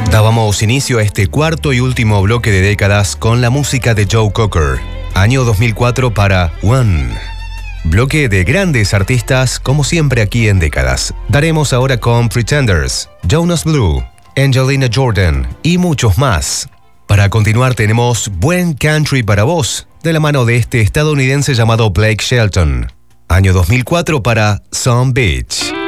Dábamos inicio a este cuarto y último bloque de décadas con la música de Joe Cocker, año 2004 para One. Bloque de grandes artistas, como siempre aquí en Décadas. Daremos ahora con Pretenders, Jonas Blue, Angelina Jordan y muchos más. Para continuar tenemos Buen Country para vos, de la mano de este estadounidense llamado Blake Shelton. Año 2004 para Some Beach.